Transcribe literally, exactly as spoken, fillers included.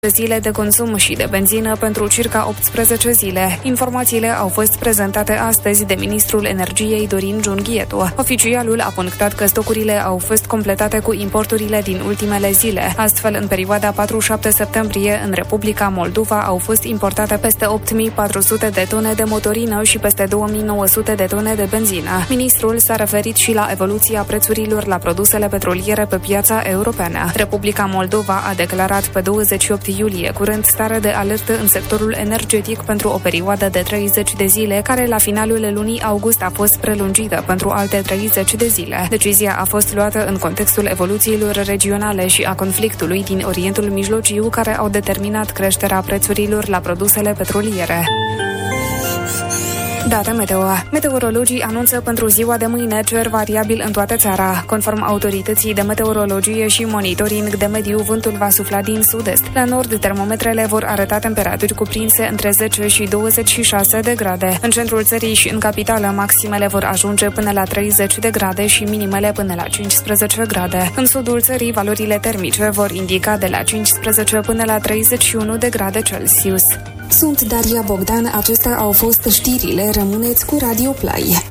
zile de consum și de benzină pentru circa optsprezece zile. Informațiile au fost prezentate astăzi de ministrul energiei Dorin Giunghietu. Oficialul a punctat că stocurile au fost completate cu importurile din ultimele zile. Astfel, în perioada patru șapte septembrie, în Republica Moldova au fost importate peste opt mii patru sute de tone de motorină și peste două mii nouă sute de tone de benzină. Ministrul s-a referit și la evoluția prețurilor la produsele petroliere pe piața europeană. Republica Moldova a declarat pe douăzeci și opt iulie curând stare de alertă în sectorul energetic pentru o perioadă de treizeci de zile, care la finalul lunii august a fost prelungită pentru alte treizeci de zile. Decizia a fost luată în contextul evoluțiilor regionale și a conflictului din Orientul Mijlociu, care au determinat creșterea prețurilor la produsele petroliere. Date meteo. Meteorologii anunță pentru ziua de mâine cer variabil în toată țara. Conform autorității de meteorologie și monitoring de mediu, vântul va sufla din sud-est. La nord, termometrele vor arăta temperaturi cuprinse între zece și douăzeci și șase de grade. În centrul țării și în capitală, maximele vor ajunge până la treizeci de grade și minimele până la cincisprezece grade. În sudul țării, valorile termice vor indica de la cincisprezece până la treizeci și unu de grade Celsius. Sunt Daria Bogdan, acestea au fost știrile, rămâneți cu Radio Play.